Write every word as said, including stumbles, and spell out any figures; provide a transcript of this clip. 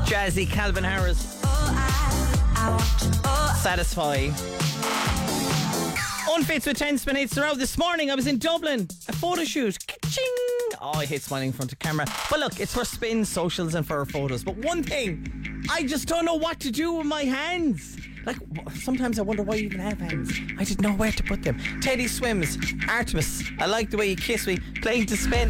Jazzy, Calvin Harris. Satisfy. Unfits with ten spin hits throughout. This morning I was in Dublin, a photo shoot. Ka-ching! Oh, I hate smiling in front of camera. But look, it's for spin, socials and for our photos. But one thing, I just don't know what to do with my hands. Like, sometimes I wonder why you even have hands. I didn't know where to put them. Teddy Swims, Artemis, I like the way you kiss me, playing to spin.